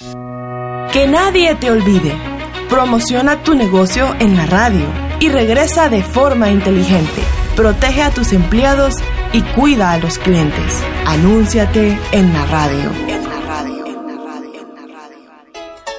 Que nadie te olvide. Promociona tu negocio en la radio y regresa de forma inteligente. Protege a tus empleados y cuida a los clientes. Anúnciate en la radio.